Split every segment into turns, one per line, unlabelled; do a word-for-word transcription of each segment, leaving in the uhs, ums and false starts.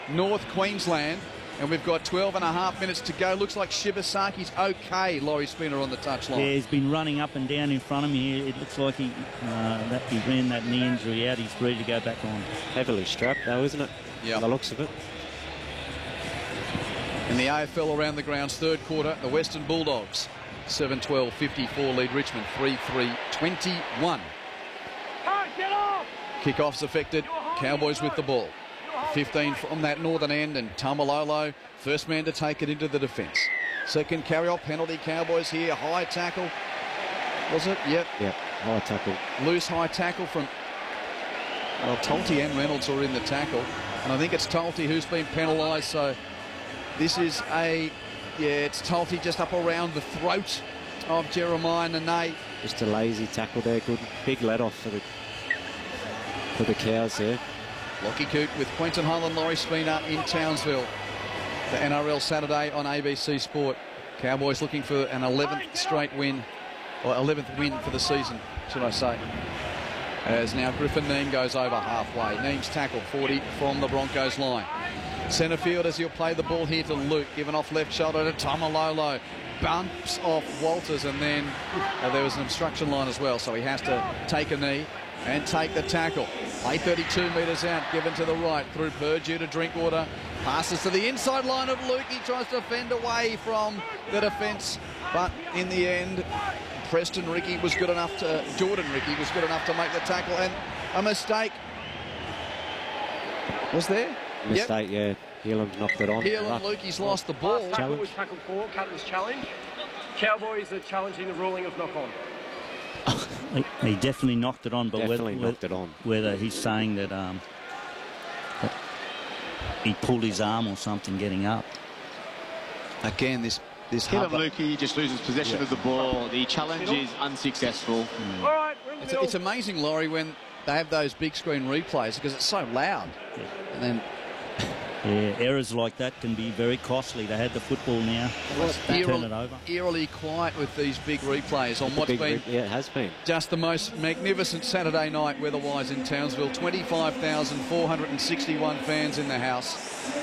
North Queensland. And we've got twelve and a half minutes to go. Looks like Shibasaki's okay, Laurie Spinner on the touchline.
Yeah, he's been running up and down in front of me. It looks like he, uh, that he ran that knee injury out. He's ready to go back on.
Heavily strapped though, isn't it?
Yeah.
By the looks of it.
In the A F L around the grounds, third quarter, the Western Bulldogs. seven twelve fifty-four lead Richmond, three three twenty-one. Kickoff's affected. Cowboys with the ball. fifteen from that northern end, and Tamalolo, first man to take it into the defence. Second carry-off penalty, Cowboys here. High tackle. Was it? Yep.
Yep, high tackle.
Loose high tackle from... Well, Tolte and Reynolds are in the tackle. And I think it's Tolte who's been penalised, so this is a... Yeah, it's Tolte just up around the throat of Jeremiah Nene.
Just a lazy tackle there. Good big let off for the, for the Cows there.
Lockie Coote with Quentin Holland, Laurie Spina in Townsville. The N R L Saturday on A B C Sport. Cowboys looking for an eleventh straight win, or eleventh win for the season, should I say. As now Griffin Neem goes over halfway. Neem's tackle, forty from the Broncos line. Centre field as he'll play the ball here to Luke, given off left shoulder to Tamalolo. Bumps off Walters, and then uh, there was an obstruction line as well, so he has to take a knee and take the tackle. Play thirty-two metres out, given to the right through Purdue to Drinkwater. Passes to the inside line of Luke. He tries to fend away from the defence, but in the end, Preston Ricky was good enough to, Jordan Ricky was good enough to make the tackle, and a mistake was there.
Mistake, yep. Yeah. Heelan knocked it on.
Heelan, Lukey's lost the ball.
Last tackle was tackle four, captain's challenge. Cowboys are challenging the ruling of knock on.
He, he definitely knocked it on, but
definitely
whether,
knocked it on.
Whether he's saying that, um, that he pulled his arm or something getting up.
Again, this this
Kevin Lukey just loses possession
yeah.
of the ball. The challenge is unsuccessful.
Mm.
All right,
it's, it's amazing, Laurie, when they have those big screen replays because it's so loud.
Yeah.
And then
yeah, errors like that can be very costly. They had the football now.
Well,
turn it over.
Eerily quiet with these big replays on what's been
yeah, it has been
just the most magnificent Saturday night weather-wise in Townsville. twenty-five thousand four hundred sixty-one fans in the house.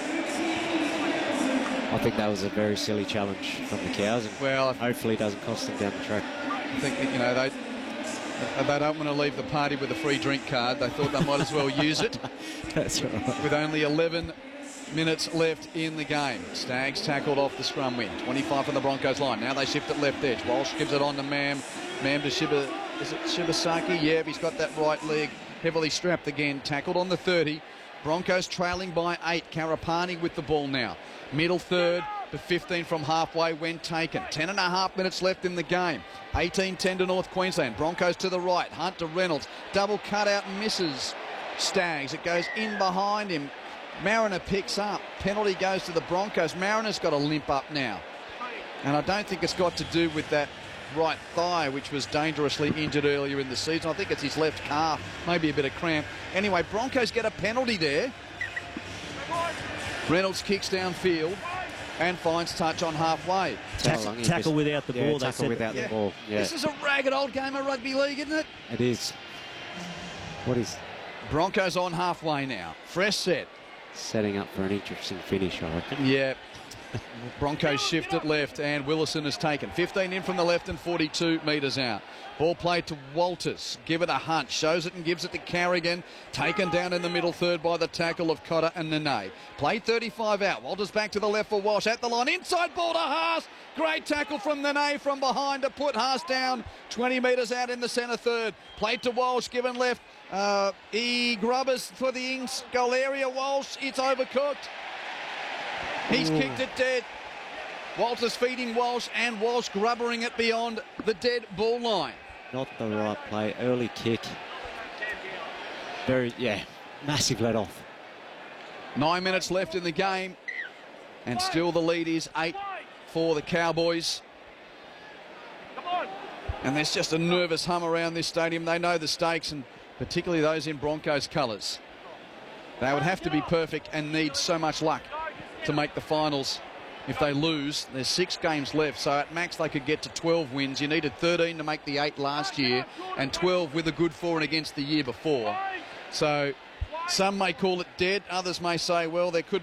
I think that was a very silly challenge from the Cows, and
well,
hopefully it doesn't cost them down the track.
I think, you know, they they don't want to leave the party with a free drink card. They thought they might as well use it.
That's right.
With only eleven minutes left in the game. Staggs tackled off the scrum win. twenty-five from the Broncos line. Now they shift it left edge. Walsh gives it on to Mam. Mam to Shiba. Is it Shibasaki? Yeah, he's got that right leg heavily strapped again. Tackled on the thirty. Broncos trailing by eight. Karapani with the ball now. Middle third. The fifteen from halfway when taken. Ten and a half minutes left in the game. eighteen ten to North Queensland. Broncos to the right. Hunt to Reynolds. Double cutout and misses Staggs. It goes in behind him. Mariner picks up. Penalty goes to the Broncos. Mariner's got a limp up now. And I don't think it's got to do with that right thigh, which was dangerously injured earlier in the season. I think it's his left calf, maybe a bit of cramp. Anyway, Broncos get a penalty there. Reynolds kicks downfield and finds touch on halfway.
Tackle, tackle without the
yeah,
ball.
Tackle
That's
without
yeah.
the ball. Yeah.
This is a ragged old game of rugby league, isn't it?
It is. What is...
Broncos on halfway now. Fresh set.
Setting up for an interesting finish, I reckon.
Yeah. Broncos shift it left, and Willison is taken. fifteen in from the left and forty-two metres out. Ball played to Walters. Give it a Hunt. Shows it and gives it to Carrigan. Taken down in the middle third by the tackle of Cotter and Nene. Played thirty-five out. Walters back to the left for Walsh. At the line. Inside ball to Haas. Great tackle from Nene from behind to put Haas down. twenty metres out in the centre third. Played to Walsh. Given left. Uh, E. Grubbers for the Ings goal area. Walsh. It's overcooked. He's Ooh. kicked it dead. Walters feeding Walsh, and Walsh grubbering it beyond the dead ball line.
Not the right play. Early kick. Very, yeah, massive let off.
Nine minutes left in the game, and still the lead is eight for the Cowboys. And there's just a nervous hum around this stadium. They know the stakes, and particularly those in Broncos colours. They would have to be perfect and need so much luck to make the finals. If they lose, there's six games left, so at max they could get to twelve wins. You needed thirteen to make the eight last year, and twelve with a good for and against the year before. So some may call it dead, others may say, well, there could